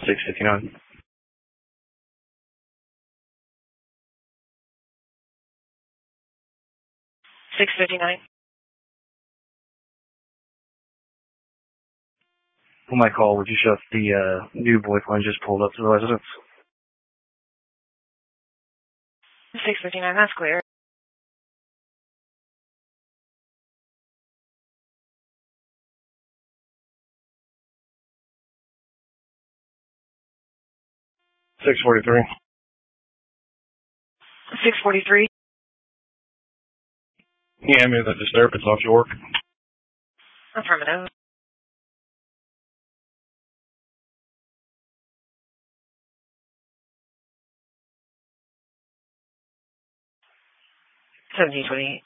659. 659. On my call, would you show if the new boyfriend just pulled up to the residence? 659, that's clear. $643. 643. Yeah, maybe that disturbance off York. Affirmative. $1728.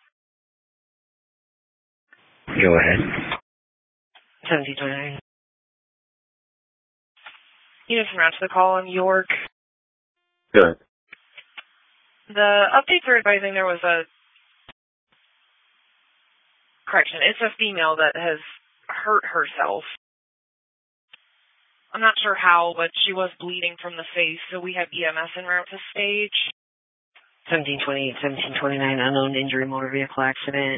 Go ahead. $1729. Units from route to the call in York. Good. The updates are advising there was a correction. It's a female that has hurt herself. I'm not sure how, but she was bleeding from the face, so we have EMS en route to stage. 1728, 1729, unknown injury, motor vehicle accident.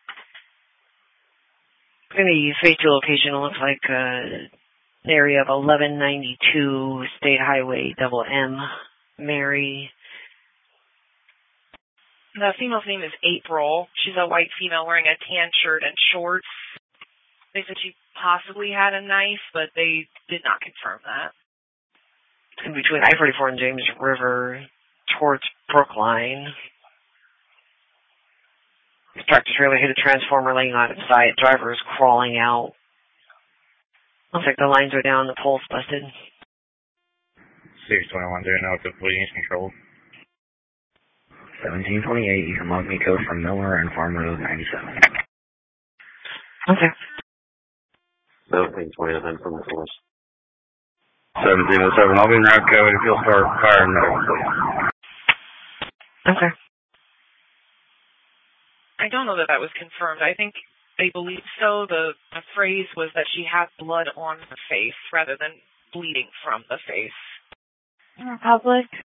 In the safety location, it looks like an area of 1192 State Highway, double M, Mary. The female's name is April. She's a white female wearing a tan shirt and shorts. They said she possibly had a knife, but they did not confirm that. It's in between I-44 and James River towards Brookline. The tractor trailer hit a transformer laying on its side. Driver is crawling out. Looks like the lines are down, the pole's busted. 621, do you know if the bleeding is controlled? 1728, you can log me code from Miller and Farm Road 97. Okay. 1729 from the source. 1707, I'll be in route code if you'll start firing over, please. Okay. I don't know that that was confirmed. I think they believe so. The phrase was that she had blood on her face rather than bleeding from the face. Republic